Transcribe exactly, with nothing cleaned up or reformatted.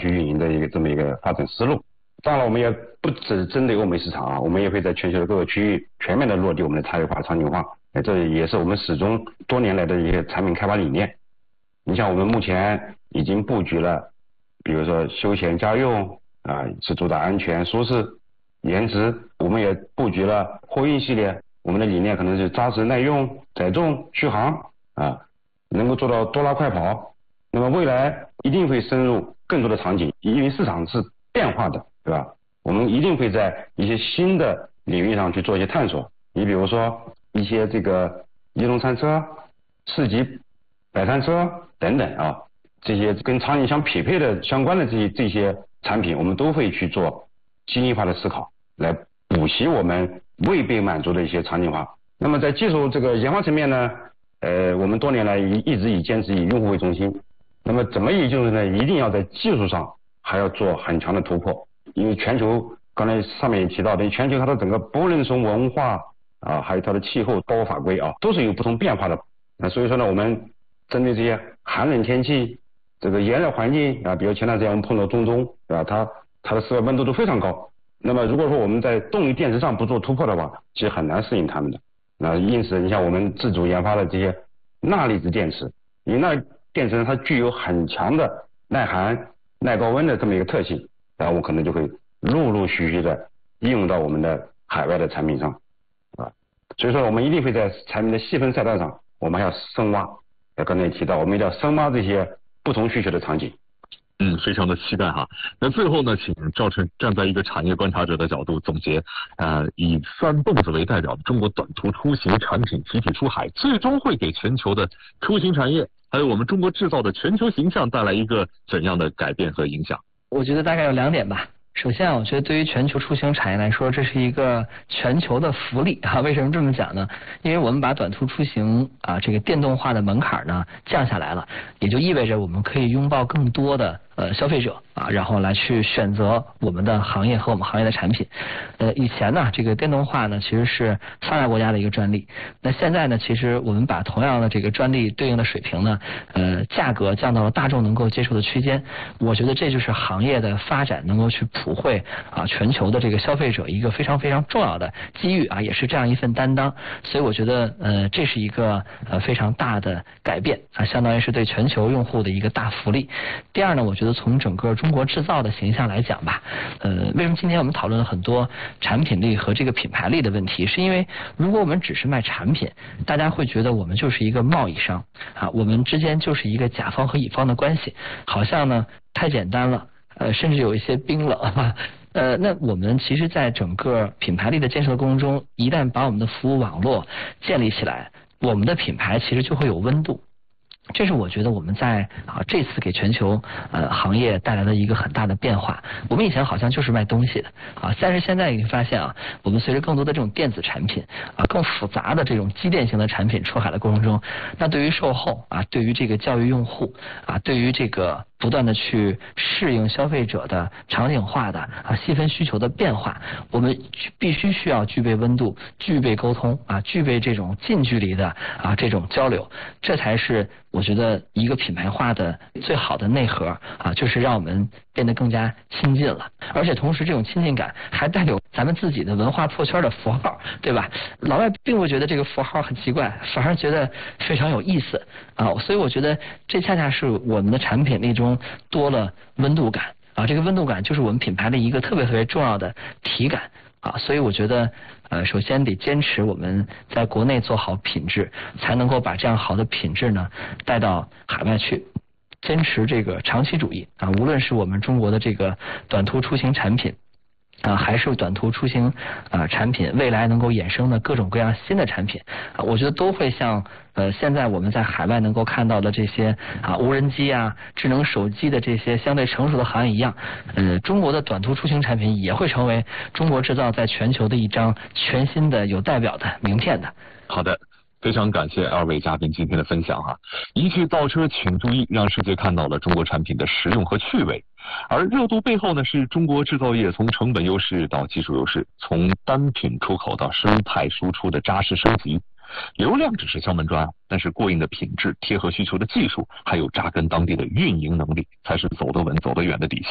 去运营的一个这么一个发展思路。当然，我们也不只针对欧美市场啊，我们也会在全球的各个区域全面的落地我们的差异化、场景化，这也是我们始终多年来的一个产品开发理念。你像我们目前已经布局了，比如说休闲家用啊，是主打安全、舒适、颜值，我们也布局了货运系列，我们的理念可能是扎实耐用、载重、续航啊，能够做到多拉快跑。那么未来一定会深入更多的场景，因为市场是变化的，对吧？我们一定会在一些新的领域上去做一些探索。你比如说一些这个移动餐车、市集摆摊车等等啊，这些跟场景相匹配的相关的这些这些产品，我们都会去做精细化的思考，来补齐我们未被满足的一些场景化。那么在技术这个研发层面呢，呃，我们多年来一一直以坚持以用户为中心。那么怎么也就是呢，一定要在技术上还要做很强的突破，因为全球刚才上面也提到的，全球它的整个不论从文化啊，还有它的气候、包括法规啊，都是有不同变化的。那所以说呢，我们针对这些寒冷天气、这个炎热环境啊，比如前段时间我们碰到中东，对吧？它它的室外温度都非常高。那么如果说我们在动力电池上不做突破的话，其实很难适应它们的。那因此，你像我们自主研发的这些钠离子电池，因为钠电池它具有很强的耐寒、耐高温的这么一个特性，然后我可能就会陆陆续续的应用到我们的海外的产品上，啊，所以说我们一定会在产品的细分赛道上，我们还要深挖。刚才也提到，我们一定要深挖这些不同需求的场景。 嗯，非常的期待哈。那最后呢，请赵晨站在一个产业观察者的角度总结，呃，以三蹦子为代表的中国短途出行产品集体出海，最终会给全球的出行产业，还有我们中国制造的全球形象带来一个怎样的改变和影响？ 我觉得大概有两点吧。首先，我觉得对于全球出行产业来说，这是一个全球的福利啊。为什么这么讲呢？因为我们把短途出行啊这个电动化的门槛呢降下来了，也就意味着我们可以拥抱更多的呃消费者啊，然后来去选择我们的行业和我们行业的产品。呃，以前呢，这个电动化呢其实是发达国家的一个专利，那现在呢，其实我们把同样的这个专利对应的水平呢，呃，价格降到了大众能够接受的区间。我觉得这就是行业的发展能够去普惠啊全球的这个消费者一个非常非常重要的机遇啊，也是这样一份担当。所以我觉得呃这是一个呃非常大的改变啊，相当于是对全球用户的一个大福利。第二呢，我觉得从整个中国制造的形象来讲吧，呃，为什么今天我们讨论了很多产品力和这个品牌力的问题？是因为如果我们只是卖产品，大家会觉得我们就是一个贸易商啊，我们之间就是一个甲方和乙方的关系，好像呢太简单了，呃，甚至有一些冰冷啊。呃，那我们其实在整个品牌力的建设的过程中，一旦把我们的服务网络建立起来，我们的品牌其实就会有温度。这是我觉得我们在啊这次给全球呃行业带来的一个很大的变化。我们以前好像就是卖东西的啊，但是现在你会发现啊，我们随着更多的这种电子产品啊，更复杂的这种机电型的产品出海的过程中，那对于售后啊，对于这个教育用户啊，对于这个不断的去适应消费者的场景化的啊细分需求的变化，我们必须需要具备温度，具备沟通啊，具备这种近距离的啊这种交流，这才是我觉得一个品牌化的最好的内核啊，就是让我们变得更加亲近了，而且同时这种亲近感还带有咱们自己的文化破圈的符号，对吧？老外并不觉得这个符号很奇怪，反而觉得非常有意思啊，所以我觉得这恰恰是我们的产品力中多了温度感啊，这个温度感就是我们品牌的一个特别特别重要的体感啊，所以我觉得呃，首先得坚持我们在国内做好品质，才能够把这样好的品质呢带到海外去。坚持这个长期主义啊，无论是我们中国的这个短途出行产品啊，还是短途出行啊产品，未来能够衍生的各种各样新的产品啊，我觉得都会像呃现在我们在海外能够看到的这些啊无人机啊、智能手机的这些相对成熟的行业一样，呃，中国的短途出行产品也会成为中国制造在全球的一张全新的有代表的名片的。 好的。非常感谢二位嘉宾今天的分享哈！一句造车请注意，让世界看到了中国产品的实用和趣味。而热度背后呢，是中国制造业从成本优势到技术优势，从单品出口到生态输出的扎实升级。流量只是敲门砖，但是过硬的品质、贴合需求的技术，还有扎根当地的运营能力，才是走得稳、走得远的底线。